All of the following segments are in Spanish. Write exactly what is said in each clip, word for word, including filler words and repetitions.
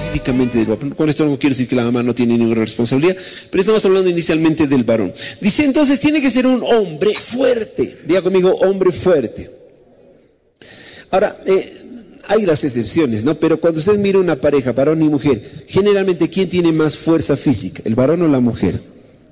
específicamente del varón. Con esto no quiero decir que la mamá no tiene ninguna responsabilidad, pero estamos hablando inicialmente del varón. Dice entonces tiene que ser un hombre fuerte. Diga conmigo, hombre fuerte. Ahora, eh, hay las excepciones, ¿no? Pero cuando usted mira una pareja, varón y mujer, generalmente ¿quién tiene más fuerza física? ¿El varón o la mujer?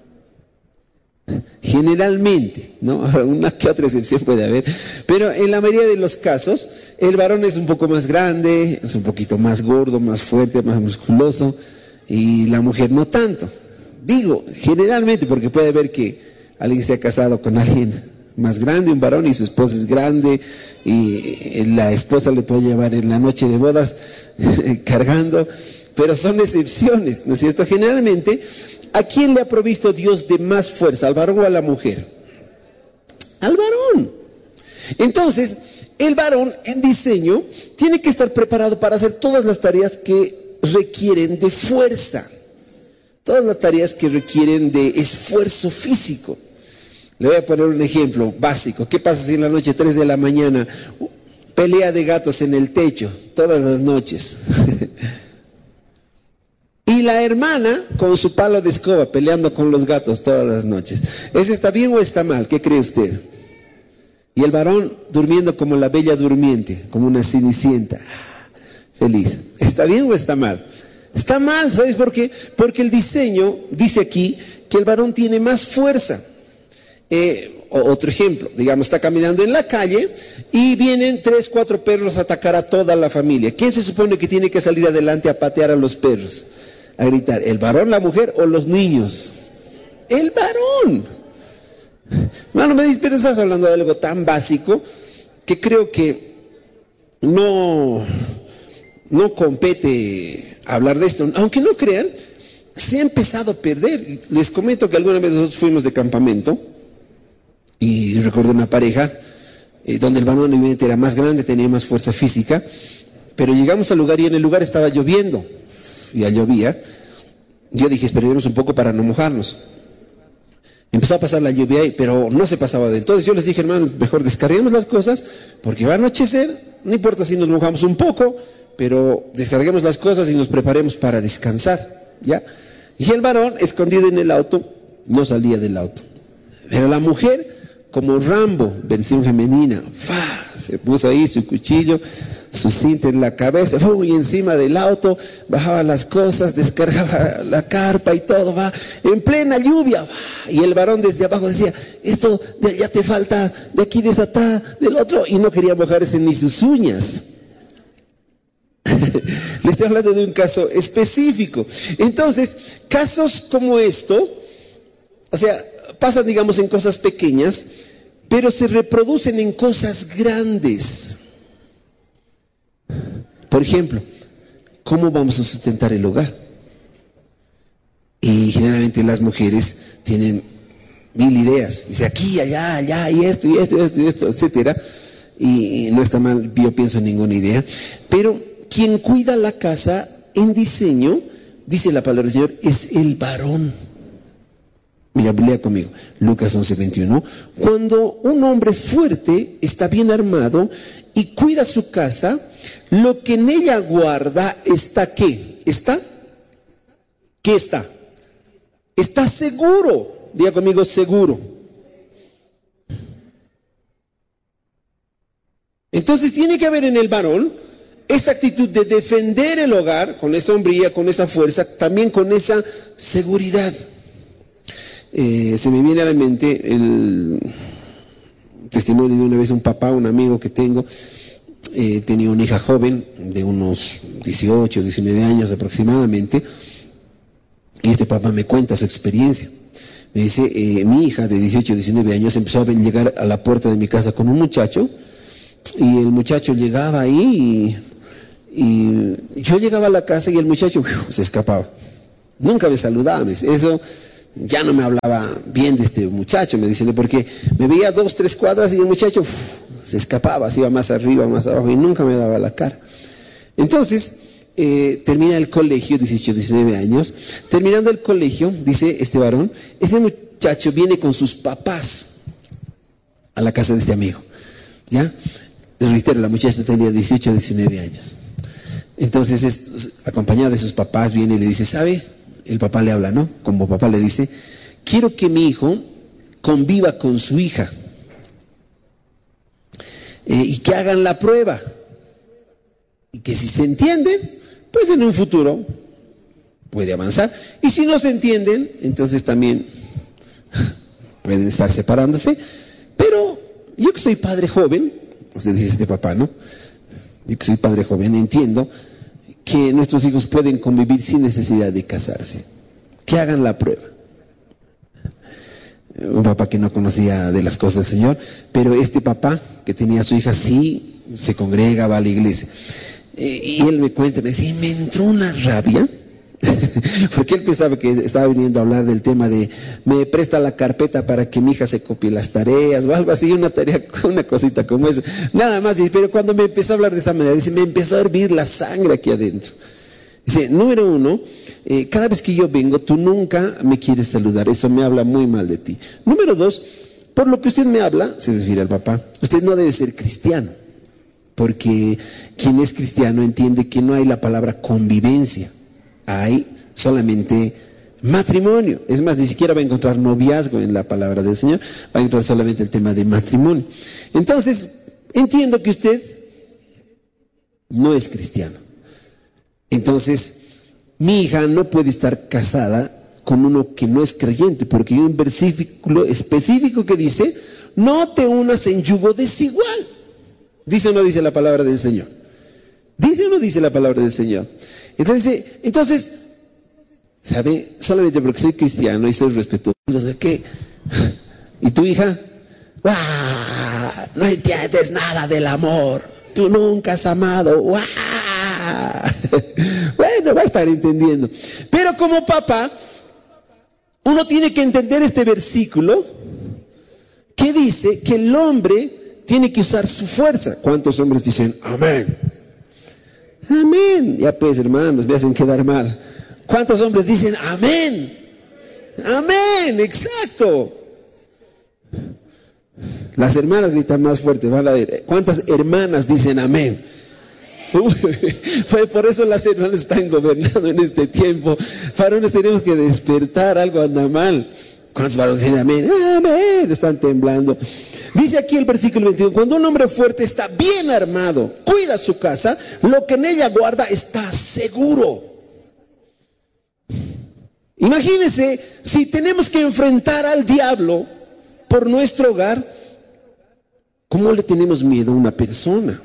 Generalmente, ¿no? Una que otra excepción puede haber, pero en la mayoría de los casos el varón es un poco más grande, es un poquito más gordo, más fuerte, más musculoso, y la mujer no tanto. Digo generalmente porque puede haber que alguien se ha casado con alguien más grande, un varón, y su esposa es grande y la esposa le puede llevar en la noche de bodas cargando, pero son excepciones, ¿no es cierto? Generalmente, ¿a quién le ha provisto Dios de más fuerza? ¿Al varón o a la mujer? Al varón. Entonces, el varón en diseño tiene que estar preparado para hacer todas las tareas que requieren de fuerza, todas las tareas que requieren de esfuerzo físico. Le voy a poner un ejemplo básico. ¿Qué pasa si en la noche, tres de la mañana, pelea de gatos en el techo, todas las noches? Y la hermana con su palo de escoba peleando con los gatos todas las noches. ¿Eso está bien o está mal? ¿Qué cree usted? Y el varón durmiendo como la bella durmiente, como una cenicienta, feliz. ¿Está bien o está mal? Está mal, ¿sabes por qué? Porque el diseño dice aquí que el varón tiene más fuerza. Eh, otro ejemplo, digamos, está caminando en la calle y vienen tres, cuatro perros a atacar a toda la familia. ¿Quién se supone que tiene que salir adelante a patear a los perros? A gritar, ¿el varón, la mujer o los niños? El varón. Bueno, me dice, pero estás hablando de algo tan básico que creo que no, no compete hablar de esto. Aunque no crean, se ha empezado a perder. Les comento que alguna vez nosotros fuimos de campamento y recuerdo una pareja eh, donde el varón evidentemente era más grande, tenía más fuerza física, pero llegamos al lugar y en el lugar estaba lloviendo. Ya llovía. Yo dije, esperemos un poco para no mojarnos. Empezó a pasar la lluvia, pero no se pasaba del todo. Entonces yo les dije, hermanos, mejor descarguemos las cosas porque va a anochecer, no importa si nos mojamos un poco, pero descarguemos las cosas y nos preparemos para descansar, ¿ya? Y el varón, escondido en el auto, no salía del auto. Pero la mujer, como Rambo, versión femenina, ¡fa! Se puso ahí su cuchillo, su cinta en la cabeza, y encima del auto, bajaba las cosas, descargaba la carpa y todo, va, en plena lluvia, va, y el varón desde abajo decía, esto de, ya te falta, de aquí desatar, del otro, y no quería mojarse ni sus uñas. Le estoy hablando de un caso específico. Entonces, casos como esto, o sea, pasan, digamos, en cosas pequeñas, pero se reproducen en cosas grandes. Por ejemplo, ¿cómo vamos a sustentar el hogar? Y generalmente las mujeres tienen mil ideas. Dice aquí, allá, allá, y esto, y esto, y esto, y esto, etcétera. Y no está mal, yo pienso en ninguna idea. Pero quien cuida la casa en diseño, dice la palabra del Señor, es el varón. Mira, lea conmigo, Lucas once, veintiuno. Cuando un hombre fuerte está bien armado y cuida su casa, lo que en ella guarda está ¿qué? ¿Está? ¿Qué está? Está seguro. Diga conmigo, seguro. Entonces tiene que haber en el varón esa actitud de defender el hogar con esa hombría, con esa fuerza, también con esa seguridad. Eh, se me viene a la mente el testimonio de una vez un papá, un amigo que tengo, eh, tenía una hija joven de unos dieciocho, diecinueve años aproximadamente, y este papá me cuenta su experiencia. Me dice, eh, mi hija de dieciocho, diecinueve años empezó a llegar a la puerta de mi casa con un muchacho, y el muchacho llegaba ahí, y, y yo llegaba a la casa y el muchacho uf, se escapaba. Nunca me saludaba, me dice, eso... Ya no me hablaba bien de este muchacho, me dicen, porque me veía dos, tres cuadras y el muchacho uf, se escapaba, se iba más arriba, más abajo y nunca me daba la cara. Entonces, eh, termina el colegio, dieciocho, diecinueve años, terminando el colegio, dice este varón, este muchacho viene con sus papás a la casa de este amigo, ¿ya? Les reitero, la muchacha tenía dieciocho, diecinueve años. Entonces, es, acompañado de sus papás, viene y le dice, ¿sabe? El papá le habla, ¿no? Como papá le dice, quiero que mi hijo conviva con su hija eh, y que hagan la prueba. Y que si se entienden, pues en un futuro puede avanzar. Y si no se entienden, entonces también pueden estar separándose. Pero yo que soy padre joven, usted dice este papá, ¿no? Yo que soy padre joven, entiendo que nuestros hijos pueden convivir sin necesidad de casarse. Que hagan la prueba. Un papá que no conocía de las cosas del Señor, pero este papá que tenía a su hija sí se congrega, va a la iglesia. Y él me cuenta, me dice, y me entró una rabia, porque él pensaba que estaba viniendo a hablar del tema de, me presta la carpeta para que mi hija se copie las tareas, o algo así, una tarea, una cosita como eso, nada más. Pero cuando me empezó a hablar de esa manera, dice, me empezó a hervir la sangre aquí adentro. Dice, número uno, eh, cada vez que yo vengo, tú nunca me quieres saludar, eso me habla muy mal de ti. Número dos, por lo que usted me habla, se refiere al papá, usted no debe ser cristiano. Porque quien es cristiano entiende que no hay la palabra convivencia, hay solamente matrimonio. Es más, ni siquiera va a encontrar noviazgo en la palabra del Señor, va a encontrar solamente el tema de matrimonio. Entonces, entiendo que usted no es cristiano. Entonces, mi hija no puede estar casada con uno que no es creyente, porque hay un versículo específico que dice, no te unas en yugo desigual. ¿Dice o no dice la palabra del Señor? ¿Dice o no dice la palabra del Señor? Entonces, entonces ¿sabe? Solamente porque soy cristiano y soy respetuoso, ¿qué? ¿Y tu hija? ¡Ah! No entiendes nada del amor. Tú nunca has amado. ¡Ah! Bueno, va a estar entendiendo. Pero como papá, uno tiene que entender este versículo que dice que el hombre tiene que usar su fuerza. ¿Cuántos hombres dicen amén? Amén. Ya pues, hermanos, me hacen quedar mal. ¿Cuántos hombres dicen amén? Amén, exacto. Las hermanas gritan más fuerte, van a ver. ¿Cuántas hermanas dicen amén? Uy, por eso las hermanas están gobernando en este tiempo. Varones, tenemos que despertar, algo anda mal. ¿Cuántos varones dicen amén? Amén, están temblando. Dice aquí el versículo veintiuno, cuando un hombre fuerte está bien armado, cuida su casa, lo que en ella guarda está seguro. Imagínense, si tenemos que enfrentar al diablo por nuestro hogar, ¿cómo le tenemos miedo a una persona?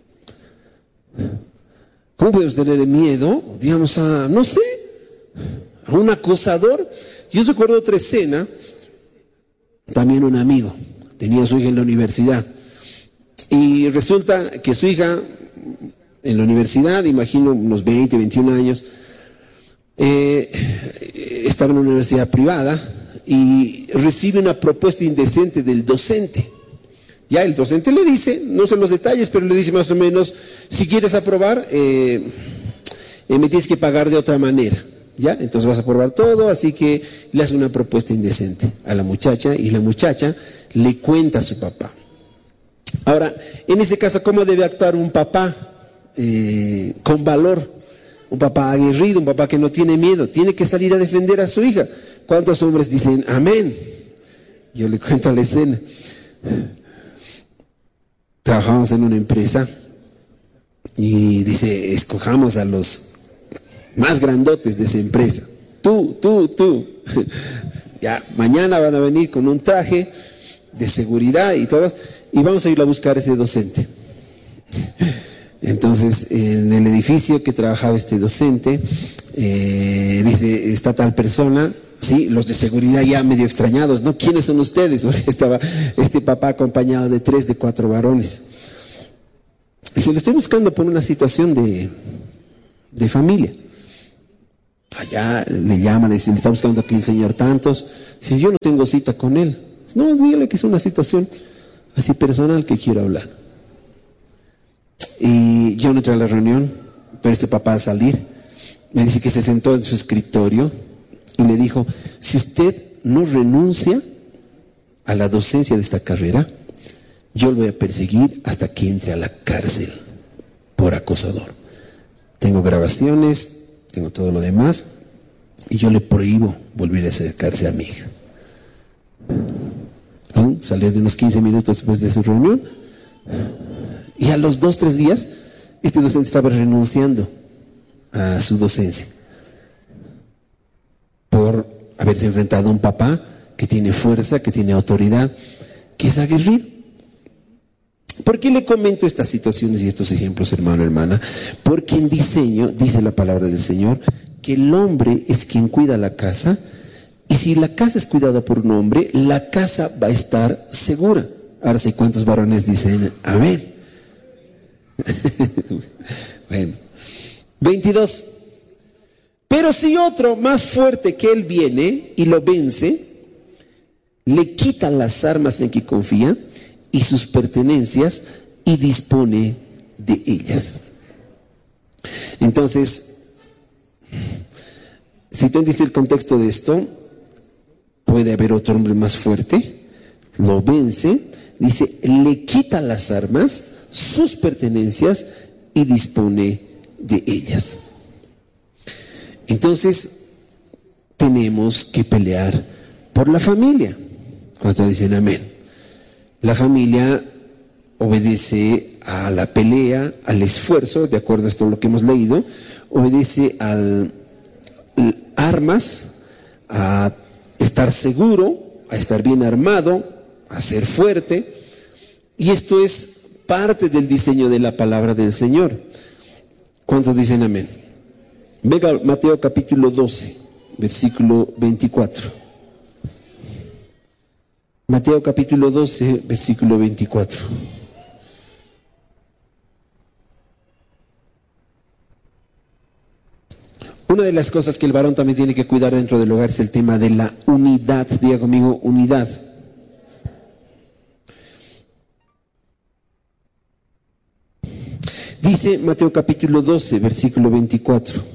¿Cómo podemos tener miedo, digamos, a, no sé, a un acosador? Yo recuerdo otra escena, también un amigo tenía a su hija en la universidad y resulta que su hija en la universidad, imagino unos veinte, veintiún años, eh, estaba en una universidad privada y recibe una propuesta indecente del docente. Ya el docente le dice, no sé los detalles, pero le dice más o menos, si quieres aprobar, eh, eh, me tienes que pagar de otra manera. ¿Ya? Entonces vas a aprobar todo, así que le hace una propuesta indecente a la muchacha y la muchacha le cuenta a su papá. Ahora, en ese caso, ¿cómo debe actuar un papá eh, con valor? Un papá aguerrido, un papá que no tiene miedo, tiene que salir a defender a su hija. ¿Cuántos hombres dicen amén? Yo le cuento la escena. Trabajamos en una empresa y dice, escojamos a los más grandotes de esa empresa. Tú, tú, tú. Ya, mañana van a venir con un traje de seguridad y todo, y vamos a ir a buscar a ese docente. Entonces, en el edificio que trabajaba este docente, eh, dice, está tal persona, sí, los de seguridad ya medio extrañados, ¿no? ¿Quiénes son ustedes? Porque estaba este papá acompañado de tres, de cuatro varones. Y se lo estoy buscando por una situación de, de familia. Allá le llaman, le dicen, le está buscando aquí el señor tantos. Si yo no tengo cita con él, no, dígale que es una situación así personal que quiero hablar. Y yo no entré a la reunión, pero este papá al salir me dice que se sentó en su escritorio y le dijo, si usted no renuncia a la docencia de esta carrera, yo lo voy a perseguir hasta que entre a la cárcel por acosador. tengo grabaciones, tengo todo lo demás, y yo le prohíbo volver a acercarse a mi hija. ¿No? Salió de unos quince minutos después de su reunión, y a los dos, tres días, este docente estaba renunciando a su docencia por haberse enfrentado a un papá que tiene fuerza, que tiene autoridad, que es aguerrido. ¿Por qué le comento estas situaciones y estos ejemplos, hermano, hermana? Porque en diseño, dice la palabra del Señor, que el hombre es quien cuida la casa, y si la casa es cuidada por un hombre, la casa va a estar segura. Ahora sí, ¿cuántos varones dicen amén? Bueno, veintidós. Pero si otro más fuerte que él viene y lo vence, le quita las armas en que confía y sus pertenencias y dispone de ellas. Entonces, si tú entiendes el contexto de esto, puede haber otro hombre más fuerte, lo vence, dice, le quita las armas, sus pertenencias y dispone de ellas. Entonces, tenemos que pelear por la familia. ¿Cuántos dicen amén? La familia obedece a la pelea, al esfuerzo, de acuerdo a esto lo que hemos leído, obedece al armas, a estar seguro, a estar bien armado, a ser fuerte, y esto es parte del diseño de la palabra del Señor. ¿Cuántos dicen amén? Venga, Mateo capítulo doce, versículo veinticuatro. Mateo capítulo doce, versículo veinticuatro. Una de las cosas que el varón también tiene que cuidar dentro del hogar es el tema de la unidad. Diga conmigo, unidad. Dice Mateo capítulo doce, versículo veinticuatro.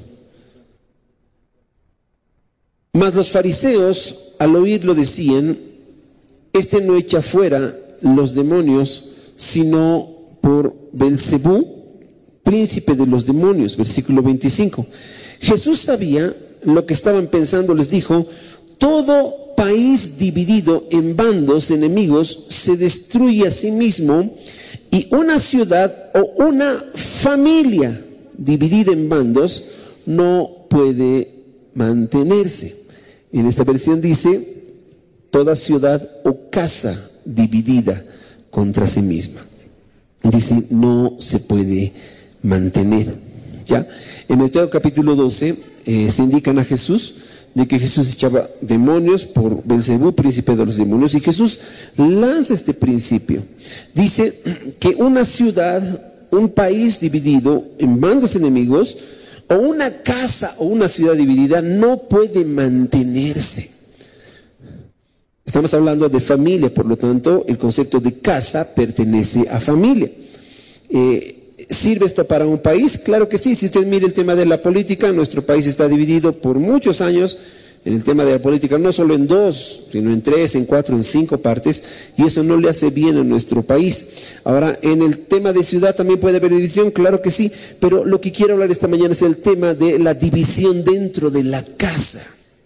Mas los fariseos al oírlo decían, este no echa fuera los demonios, sino por Belcebú, príncipe de los demonios. Versículo veinticinco. Jesús sabía lo que estaban pensando, les dijo, todo país dividido en bandos enemigos se destruye a sí mismo, y una ciudad o una familia dividida en bandos no puede mantenerse. En esta versión dice, toda ciudad o casa dividida contra sí misma. Dice, no se puede mantener. ¿Ya? En Mateo capítulo doce eh, se indican a Jesús de que Jesús echaba demonios por Belcebú, príncipe de los demonios, y Jesús lanza este principio. Dice que una ciudad, un país dividido en bandos enemigos, o una casa o una ciudad dividida no puede mantenerse. Estamos hablando de familia, por lo tanto, el concepto de casa pertenece a familia. Eh, ¿Sirve esto para un país? Claro que sí. Si usted mira el tema de la política, nuestro país está dividido por muchos años en el tema de la política, no solo en dos, sino en tres, en cuatro, en cinco partes, y eso no le hace bien a nuestro país. Ahora, en el tema de ciudad también puede haber división, claro que sí, pero lo que quiero hablar esta mañana es el tema de la división dentro de la casa.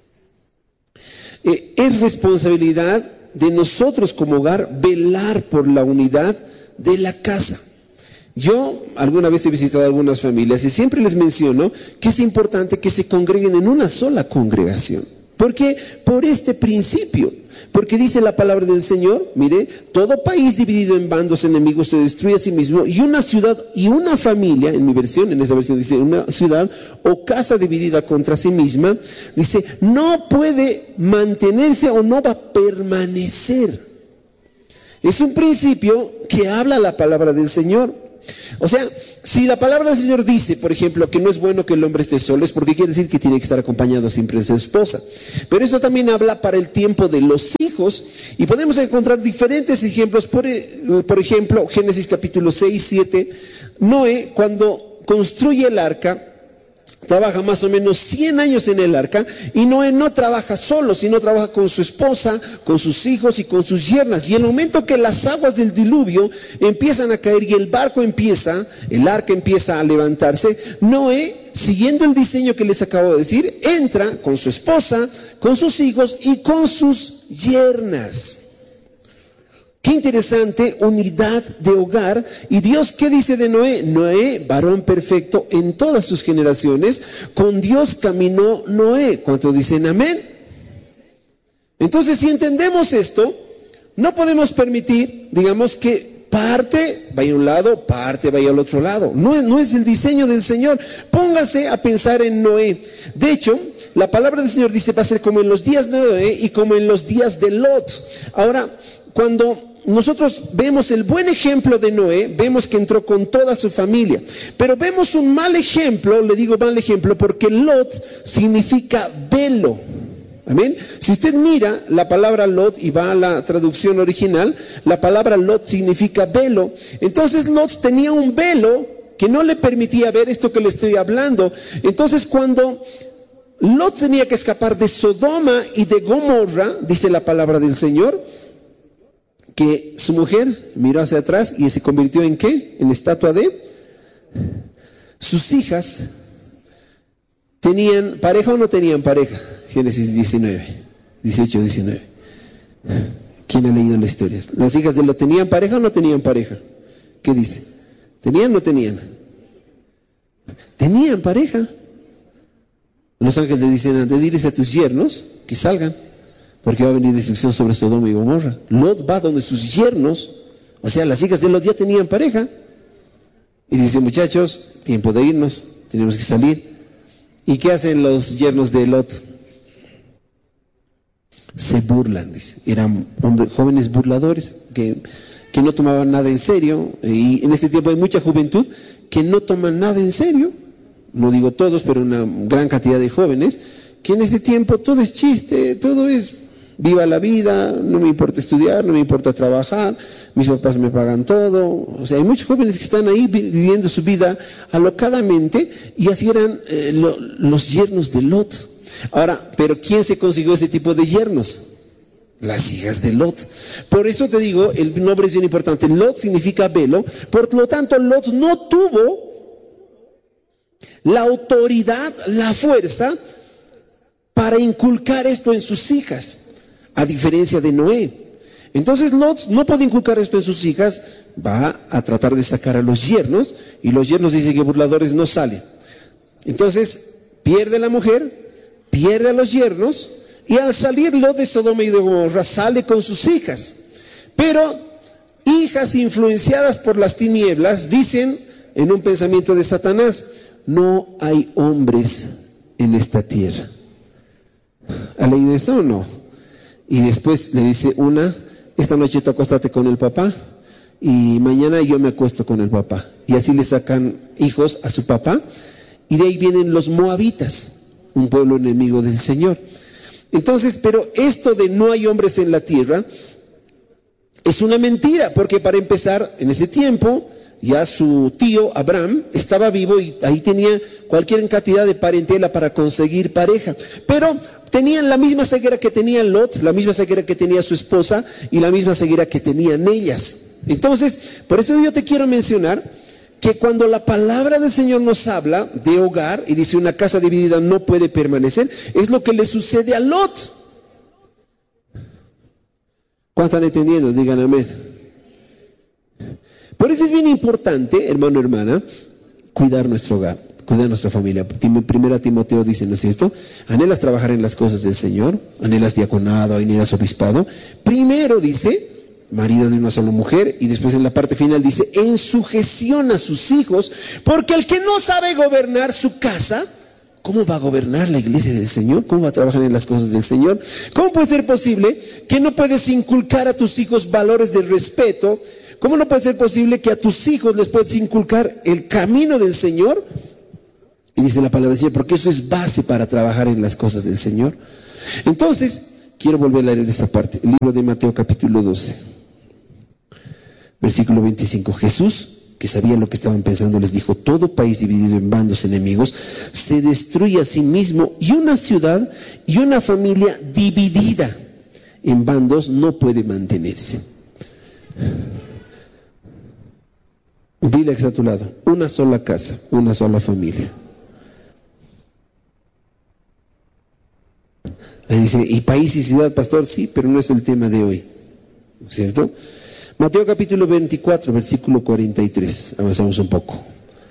Eh, es responsabilidad de nosotros como hogar velar por la unidad de la casa. Yo alguna vez he visitado algunas familias y siempre les menciono que es importante que se congreguen en una sola congregación. ¿Por qué? Por este principio. Porque dice la palabra del Señor, mire, todo país dividido en bandos enemigos se destruye a sí mismo, y una ciudad y una familia, en mi versión, en esa versión dice una ciudad o casa dividida contra sí misma, dice, no puede mantenerse o no va a permanecer. Es un principio que habla la palabra del Señor. O sea, si la palabra del Señor dice, por ejemplo, que no es bueno que el hombre esté solo, es porque quiere decir que tiene que estar acompañado siempre de su esposa. Pero esto también habla para el tiempo de los hijos, y podemos encontrar diferentes ejemplos. Por, por ejemplo, Génesis capítulo seis, siete, Noé, cuando construye el arca, trabaja más o menos cien años en el arca, y Noé no trabaja solo, sino trabaja con su esposa, con sus hijos y con sus yernas. Y el momento que las aguas del diluvio empiezan a caer y el barco empieza, el arca empieza a levantarse, Noé, siguiendo el diseño que les acabo de decir, entra con su esposa, con sus hijos y con sus yernas. Qué interesante, unidad de hogar. ¿Y Dios qué dice de Noé? Noé, varón perfecto en todas sus generaciones, con Dios caminó Noé. ¿Cuántos dicen amén? Entonces, si entendemos esto, no podemos permitir, digamos, que parte vaya a un lado, parte vaya al otro lado. No, no es el diseño del Señor. Póngase a pensar en Noé. De hecho, la palabra del Señor dice, va a ser como en los días de Noé y como en los días de Lot. Ahora, cuando nosotros vemos el buen ejemplo de Noé, vemos que entró con toda su familia, pero vemos un mal ejemplo, le digo mal ejemplo, porque Lot significa velo. Amén. Si usted mira la palabra Lot y va a la traducción original, la palabra Lot significa velo. Entonces Lot tenía un velo que no le permitía ver esto que le estoy hablando. Entonces cuando Lot tenía que escapar de Sodoma y de Gomorra, dice la palabra del Señor, que su mujer miró hacia atrás y se convirtió en ¿qué? En estatua de sus hijas. ¿Tenían pareja o no tenían pareja? Génesis diecinueve, dieciocho, diecinueve. ¿Quién ha leído la historia? ¿Las hijas de Lot tenían pareja o no tenían pareja? ¿Qué dice? ¿Tenían o no tenían? Tenían pareja. Los ángeles le dicen, antes de irles a tus yernos, que salgan, porque va a venir destrucción sobre Sodoma y Gomorra. Lot va donde sus yernos, o sea, las hijas de Lot ya tenían pareja. Y dice, muchachos, tiempo de irnos, tenemos que salir. ¿Y qué hacen los yernos de Lot? Se burlan, dice. Eran hombres, jóvenes burladores que, que no tomaban nada en serio. Y en este tiempo hay mucha juventud que no toman nada en serio. No digo todos, pero una gran cantidad de jóvenes que en este tiempo todo es chiste, todo es viva la vida, no me importa estudiar, no me importa trabajar, mis papás me pagan todo. O sea, hay muchos jóvenes que están ahí viviendo su vida alocadamente, y así eran eh, lo, los yernos de Lot. Ahora, ¿pero quién se consiguió ese tipo de yernos? Las hijas de Lot. Por eso te digo, el nombre es bien importante. Lot significa velo, por lo tanto Lot no tuvo la autoridad, la fuerza para inculcar esto en sus hijas, a diferencia de Noé. Entonces Lot no puede inculcar esto en sus hijas, va a tratar de sacar a los yernos, y los yernos dicen que burladores no salen. Entonces pierde la mujer, pierde a los yernos, y al salir Lot de Sodoma y de Gomorra sale con sus hijas. Pero hijas influenciadas por las tinieblas dicen, en un pensamiento de Satanás, no hay hombres en esta tierra. ¿Ha leído eso o no? Y después le dice una, esta noche tú acostate con el papá y mañana yo me acuesto con el papá. Y así le sacan hijos a su papá, y de ahí vienen los moabitas, un pueblo enemigo del Señor. Entonces, pero esto de no hay hombres en la tierra es una mentira, porque para empezar, en ese tiempo ya su tío Abraham estaba vivo y ahí tenía cualquier cantidad de parentela para conseguir pareja. Pero tenían la misma ceguera que tenía Lot, la misma ceguera que tenía su esposa y la misma ceguera que tenían ellas. Entonces, por eso yo te quiero mencionar que cuando la palabra del Señor nos habla de hogar y dice una casa dividida no puede permanecer, es lo que le sucede a Lot. ¿Cuántos están entendiendo? Digan amén. Por eso es bien importante, hermano, hermana, cuidar nuestro hogar, cuidar nuestra familia. Primera Timoteo dice, ¿no es cierto? Anhelas trabajar en las cosas del Señor, anhelas diaconado, anhelas obispado. Primero dice, marido de una sola mujer, y después en la parte final dice, en sujeción a sus hijos, porque el que no sabe gobernar su casa, ¿cómo va a gobernar la iglesia del Señor? ¿Cómo va a trabajar en las cosas del Señor? ¿Cómo puede ser posible que no puedes inculcar a tus hijos valores de respeto? ¿Cómo no puede ser posible que a tus hijos les puedes inculcar el camino del Señor? Y dice la palabra del Señor, porque eso es base para trabajar en las cosas del Señor. Entonces, quiero volver a leer esta parte, el libro de Mateo capítulo doce, versículo veinticinco. Jesús, que sabía lo que estaban pensando, les dijo: todo país dividido en bandos enemigos se destruye a sí mismo, y una ciudad y una familia dividida en bandos no puede mantenerse. Dile que está a tu lado: una sola casa, una sola familia. Ahí dice: ¿y país y ciudad, pastor? Sí, pero no es el tema de hoy, ¿cierto? Mateo capítulo veinticuatro, versículo cuarenta y tres. Avanzamos un poco.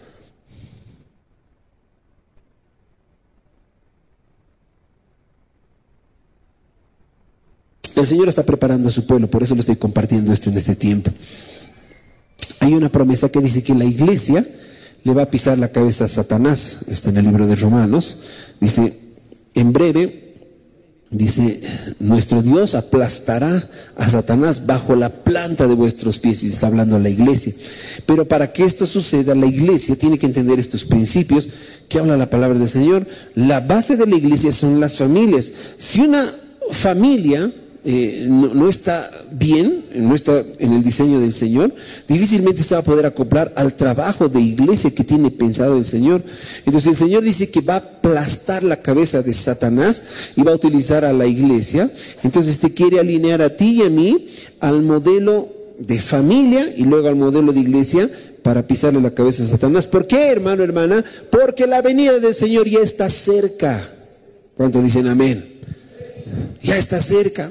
El Señor está preparando a su pueblo, por eso lo estoy compartiendo esto en este tiempo. Hay una promesa que dice que la iglesia le va a pisar la cabeza a Satanás. Está en el libro de Romanos. Dice: en breve, dice, nuestro Dios aplastará a Satanás bajo la planta de vuestros pies. Y está hablando a la iglesia. Pero para que esto suceda, la iglesia tiene que entender estos principios que habla la palabra del Señor. La base de la iglesia son las familias. Si una familia Eh, no, no está bien, no está en el diseño del Señor, difícilmente se va a poder acoplar al trabajo de iglesia que tiene pensado el Señor. Entonces el Señor dice que va a aplastar la cabeza de Satanás y va a utilizar a la iglesia. Entonces te quiere alinear a ti y a mí al modelo de familia y luego al modelo de iglesia para pisarle la cabeza a Satanás. ¿Por qué, hermano, hermana? Porque la venida del Señor ya está cerca. ¿Cuántos dicen amén? Ya está cerca.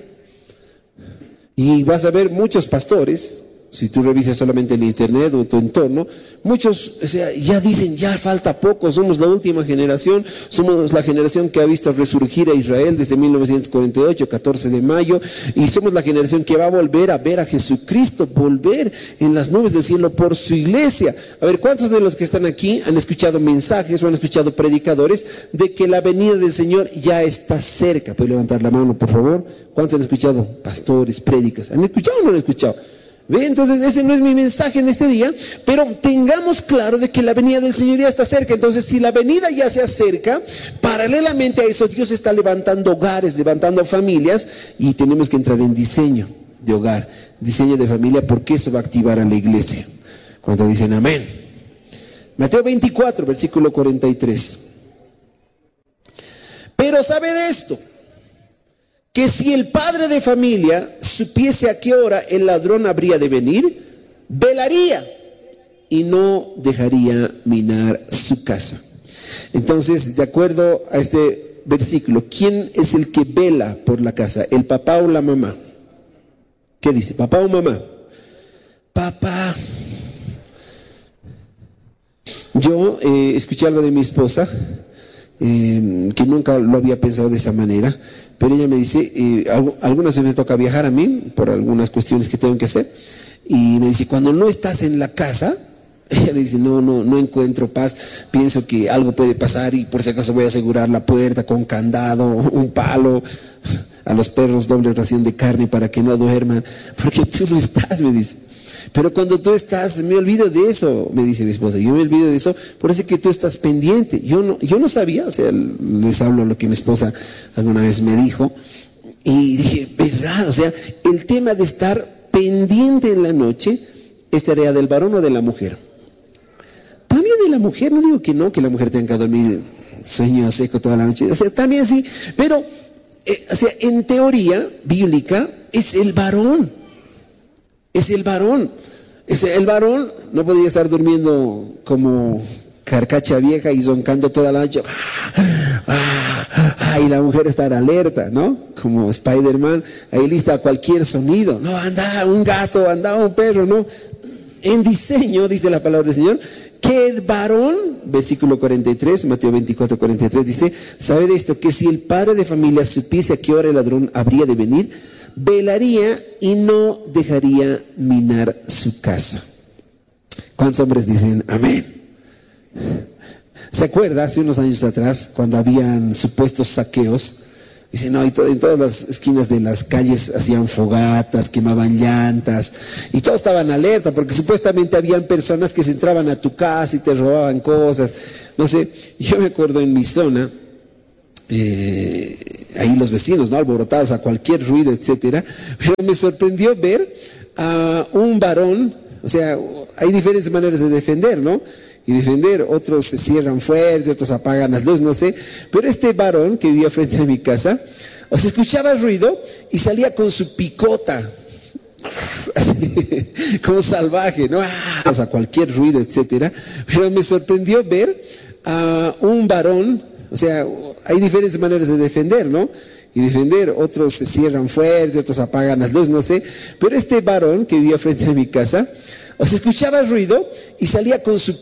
Y vas a ver muchos pastores, si tú revisas solamente en internet o tu entorno, muchos, o sea, ya dicen: ya falta poco, somos la última generación, somos la generación que ha visto resurgir a Israel desde mil novecientos cuarenta y ocho, catorce de mayo, y somos la generación que va a volver a ver a Jesucristo, volver en las nubes del cielo por su iglesia. A ver, ¿cuántos de los que están aquí han escuchado mensajes o han escuchado predicadores de que la venida del Señor ya está cerca? ¿Puede levantar la mano, por favor? ¿Cuántos han escuchado? Pastores, prédicas, ¿han escuchado o no han escuchado? ¿Ve? Entonces ese no es mi mensaje en este día, pero tengamos claro de que la venida del Señor ya está cerca. Entonces, si la venida ya se acerca, paralelamente a eso Dios está levantando hogares, levantando familias, y tenemos que entrar en diseño de hogar, diseño de familia, porque eso va a activar a la iglesia. Cuando dicen amén. Mateo veinticuatro, versículo cuarenta y tres. Pero sabe de esto, que si el padre de familia supiese a qué hora el ladrón habría de venir, velaría y no dejaría minar su casa. Entonces, de acuerdo a este versículo, ¿quién es el que vela por la casa? ¿El papá o la mamá? ¿Qué dice? ¿Papá o mamá? Papá. Yo eh, escuché algo de mi esposa, eh, que nunca lo había pensado de esa manera. Pero ella me dice, eh, algunas veces me toca viajar a mí por algunas cuestiones que tengo que hacer, y me dice: cuando no estás en la casa, ella me dice, no, no, no encuentro paz, pienso que algo puede pasar y por si acaso voy a asegurar la puerta con candado, un palo, a los perros doble ración de carne para que no duerman, porque tú no estás, me dice. Pero cuando tú estás, me olvido de eso, me dice mi esposa, yo me olvido de eso, por eso es que tú estás pendiente. Yo no, yo no sabía, o sea, les hablo lo que mi esposa alguna vez me dijo, y dije, verdad, o sea, el tema de estar pendiente en la noche es tarea del varón o de la mujer. También de la mujer, no digo que no, que la mujer tenga que dormir sueño seco toda la noche, o sea, también sí, pero, eh, o sea, en teoría bíblica es el varón. Es el varón. Es el varón no podía estar durmiendo como carcacha vieja y zoncando toda la noche. Ah, ah, y la mujer estar alerta, ¿no? Como Spider-Man, ahí lista a cualquier sonido. No, anda un gato, anda un perro, ¿no? En diseño, dice la palabra del Señor, que el varón, versículo cuarenta y tres, Mateo veinticuatro, cuarenta y tres, dice: ¿sabe de esto? Que si el padre de familia supiese a qué hora el ladrón habría de venir, velaría y no dejaría minar su casa. ¿Cuántos hombres dicen amén? ¿Se acuerda hace unos años atrás cuando habían supuestos saqueos? Dicen, no, y to- en todas las esquinas de las calles hacían fogatas, quemaban llantas, y todos estaban alerta porque supuestamente habían personas que se entraban a tu casa y te robaban cosas. No sé, yo me acuerdo en mi zona, Eh, ahí los vecinos, ¿no? Alborotados a cualquier ruido, etcétera. Pero me sorprendió ver a un varón, o sea, hay diferentes maneras de defender, ¿no? Y defender, otros se cierran fuerte, otros apagan las luces, no sé. Pero este varón que vivía frente a mi casa, o sea, escuchaba ruido y salía con su picota, así, como salvaje, ¿no? O sea, cualquier ruido, etcétera. Pero me sorprendió ver a un varón, o sea, hay diferentes maneras de defender, ¿no? Y defender, otros se cierran fuerte, otros apagan las luces, no sé. Pero este varón que vivía frente a mi casa, o sea, escuchaba ruido y salía con su